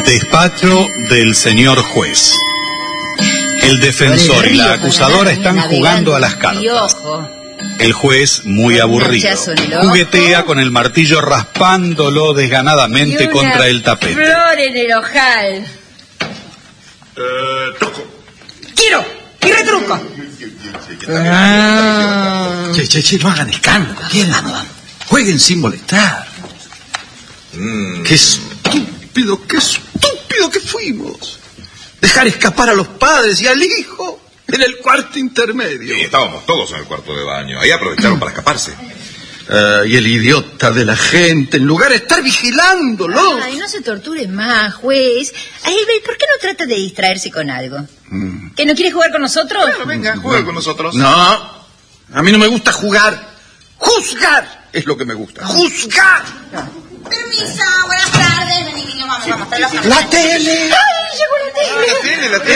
Despacho del señor juez. El defensor y la acusadora están jugando a las cartas. El juez, muy aburrido, juguetea con el martillo raspándolo desganadamente contra el tapete. Flor en el ojal. Toco. ¡Quiero! ¡Y retruco! Che, no hagan escándalo. Vamos. Jueguen sin molestar. Qué estúpido que fuimos. Dejar escapar a los padres y al hijo en el cuarto intermedio. Sí, estábamos todos en el cuarto de baño. Ahí aprovecharon para escaparse. Y el idiota de la gente, en lugar de estar vigilándolo. Ay, no se torture más, juez. Ay, ¿por qué no trata de distraerse con algo? ¿Que no quiere jugar con nosotros? Bueno, venga, juega con nosotros. No, a mí no me gusta jugar. Juzgar es lo que me gusta. ¡Juzgar! Permiso, buenas tardes. Vení, vamos. ¡La tele! ¡Ay, llegó La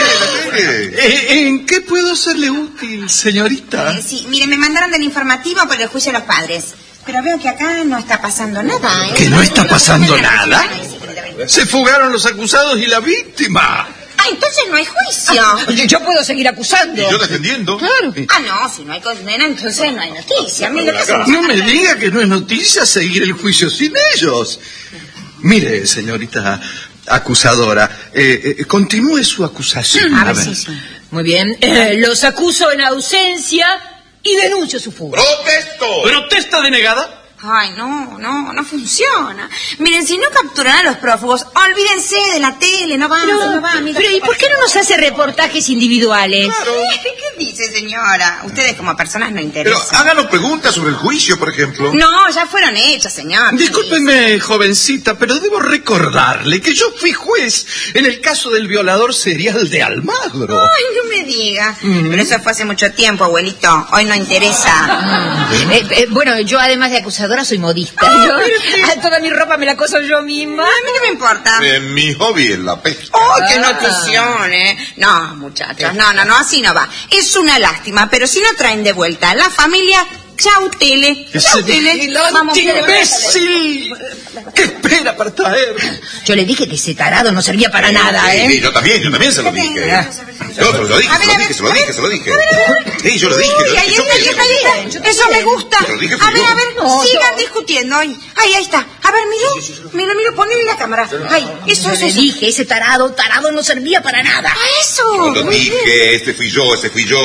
tele. ¿En qué puedo serle útil, señorita? Sí, mire, me mandaron del informativo por el juicio de los padres. Pero veo que acá no está pasando nada, ¿eh? ¿Que no está pasando nada? Se fugaron los acusados y la víctima. Ah, entonces no hay juicio. Yo puedo seguir acusando. Y yo defendiendo. Claro. Ah, no, si no hay condena, entonces no hay noticia. Mire, No me diga que no es noticia seguir el juicio sin ellos. Mire, señorita acusadora, continúe su acusación. A ver, sí. Muy bien. Los acuso en ausencia y denuncio su fuga. ¡Protesto! ¿Protesta denegada? Ay, no funciona. Miren, si no capturan a los prófugos, olvídense de la tele, no va. Pero ¿y por qué no nos hace reportajes individuales? Claro. ¿Qué dice, señora? Ustedes como personas no interesan. Pero háganos preguntas sobre el juicio, por ejemplo. No, ya fueron hechas, señor. Discúlpeme, jovencita, pero debo recordarle que yo fui juez en el caso del violador serial de Almagro. Ay, no me diga. Pero eso fue hace mucho tiempo, abuelito. Hoy no interesa. Bueno, yo además de acusadora soy modista. Toda mi ropa me la coso yo misma. A mí no me importa. Mi hobby es la pesca. ¡Oh, qué notición, No, muchachos, no, así no va. Es una lástima, pero si no traen de vuelta a la familia, chau tele. Vamos, imbécil. ¿Qué espera para traer? Yo le dije que ese tarado no servía para nada, ¿eh? Sí, yo también se lo dije. Yo se lo dije. Sí, yo lo dije. Ahí está. Eso me gusta. A ver, sigan discutiendo. Ahí está. A ver, miro, ponle la cámara. Ay, eso. Le dije, ese tarado no servía para nada. Eso. Yo lo dije, ese fui yo.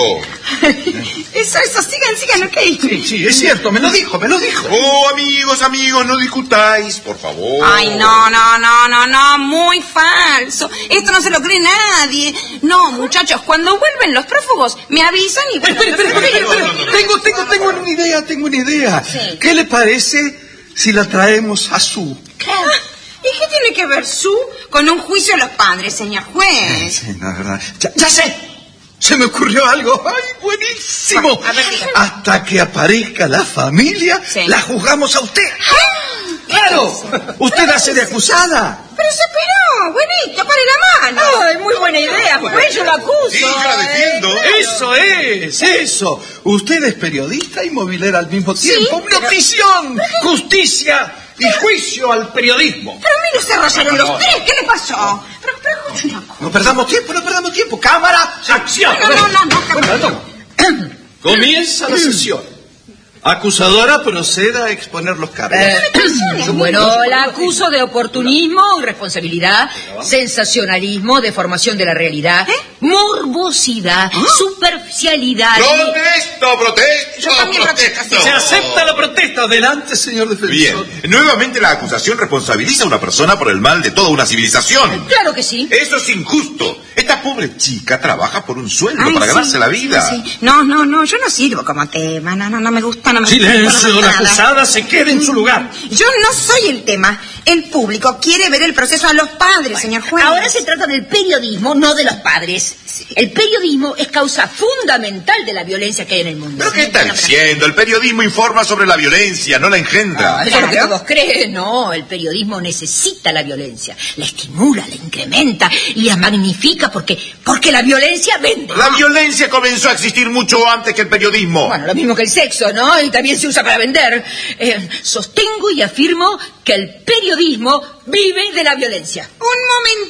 Eso, sigan, ok. Sí, es cierto, me lo dijo. Oh, amigos, no discutáis, por favor. Ay, no, muy falso. Esto no se lo cree nadie. No, muchachos, cuando vuelven los prófugos, me avisan y... Pero, tengo una idea. Sí. ¿Qué le parece si la traemos a Su? ¿Y qué tiene que ver Su con un juicio de los padres, señor juez? Sí, la verdad. Ya sé. Se me ocurrió algo. ¡Ay, buenísimo! A ver, dígame. Hasta que aparezca la familia, sí, la juzgamos a usted. ¡Claro! Usted hace de acusada. Pero se esperó, buenito, pare la mano. Ay, muy buena idea, pues yo lo acuso. Sí, yo la defiendo. Eso. Usted es periodista y movilera al mismo tiempo. pero... ¡Notición! ¡Justicia! Y juicio al periodismo. Pero mire, se rayaron los tres. ¿Qué le pasó? Pero No perdamos tiempo. Cámara, acción. No. Comienza la sesión. Acusadora, proceda a exponer los cargos. Bueno, la acuso de oportunismo, irresponsabilidad, sensacionalismo, deformación de la realidad, morbosidad, superficialidad. ¡Protesto! Yo también protesto. Se acepta la protesta. Adelante, señor defensor. Bien, nuevamente la acusación responsabiliza a una persona por el mal de toda una civilización. Claro que sí. Eso es injusto. Esta pobre chica trabaja por un sueldo para ganarse la vida. Sí. No, yo no sirvo como tema. No me gusta. Silencio, la acusada se queda en su lugar. Yo no soy el tema. El público quiere ver el proceso a los padres, señor juez. Ahora se trata del periodismo, no de los padres. El periodismo es causa fundamental de la violencia que hay en el mundo. ¿Pero qué está diciendo? El periodismo informa sobre la violencia, no la engendra. Eso es lo que todos creen, no. El periodismo necesita la violencia. La estimula, la incrementa y la magnifica porque la violencia vende. La violencia comenzó a existir mucho antes que el periodismo. Bueno, lo mismo que el sexo, ¿no? Y también se usa para vender. Sostengo y afirmo que el periodismo vive de la violencia. Un momentito.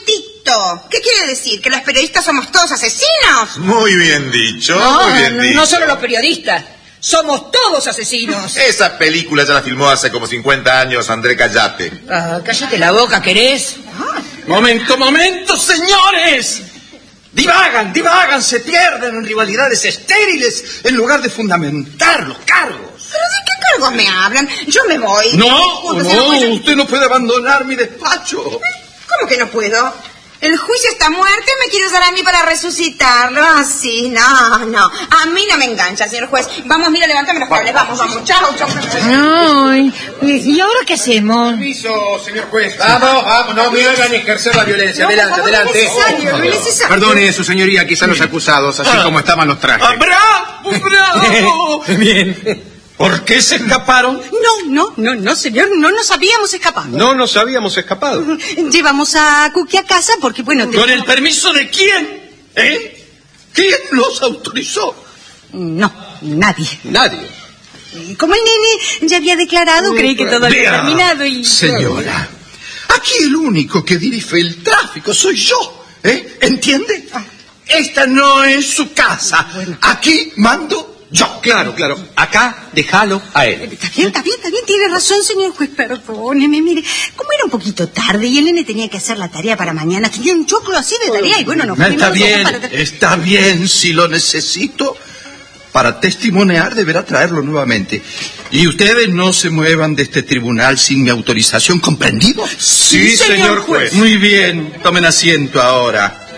esto? ¿Qué quiere decir? ¿Que los periodistas somos todos asesinos? Muy bien dicho, No, muy bien dicho. no solo los periodistas. Somos todos asesinos. Esa película ya la filmó hace como 50 años André Callate. Cállate la boca, ¿querés? Momento, señores. Divagan, se pierden en rivalidades estériles en lugar de fundamentar los cargos. ¿Pero de qué cargos me hablan? Yo me voy. No, usted no puede abandonar mi despacho. ¿Cómo que no puedo? El juicio está muerto y me quiere usar a mí para resucitarlo. Así, no. A mí no me engancha, señor juez. Vamos, mira, levántame los cables. Vamos. Chao. Ay, ¿y ahora qué hacemos? Permiso, señor juez. Vamos, no me hagan ejer la violencia. Adelante. No es necesario. Perdone, su señoría, quizá los acusados, así como estaban los trajes. ¡Bravo! Bien. ¿Por qué se escaparon? No, señor, no nos habíamos escapado. No nos habíamos escapado. Llevamos a Cookie a casa porque, bueno... ¿Con el permiso de quién? ¿Quién los autorizó? No, nadie. Nadie. Como el nene ya había declarado, creí que todo había terminado y... Señora, aquí el único que dirige el tráfico soy yo, ¿entiende? Esta no es su casa. Aquí mando yo. Claro. Acá, déjalo a él. Está bien, tiene razón, señor juez, perdóneme, mire, como era un poquito tarde y el nene tenía que hacer la tarea para mañana, tenía un choclo así de tarea y bueno, nos fuimos... Está bien, si lo necesito para testimoniar deberá traerlo nuevamente. Y ustedes no se muevan de este tribunal sin mi autorización, ¿comprendido? Sí, señor juez. Muy bien, tomen asiento ahora.